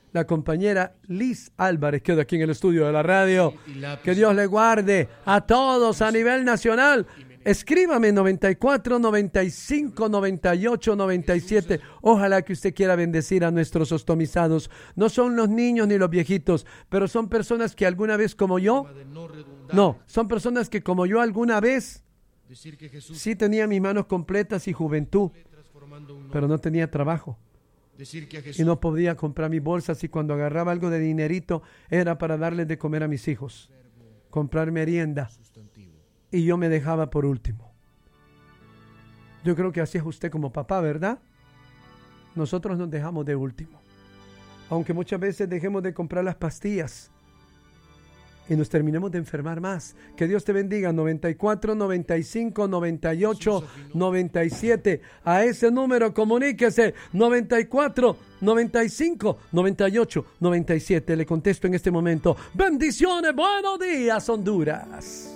La compañera Liz Álvarez queda aquí en el estudio de la radio. Que Dios le guarde a todos a nivel nacional. Escríbame 94 95 98 97. Ojalá que usted quiera bendecir a nuestros ostomizados. No son los niños ni los viejitos, pero son personas que alguna vez como yo, son personas que como yo alguna vez sí tenía mis manos completas y juventud, pero no tenía trabajo. Y no podía comprar mis bolsas, y cuando agarraba algo de dinerito era para darles de comer a mis hijos, comprar merienda, y yo me dejaba por último. Yo creo que así es usted como papá, ¿verdad? Nosotros nos dejamos de último, aunque muchas veces dejemos de comprar las pastillas y nos terminemos de enfermar más. Que Dios te bendiga. 94 95 98 97. A ese número comuníquese. 94 95 98 97. Le contesto en este momento. Bendiciones, buenos días, Honduras.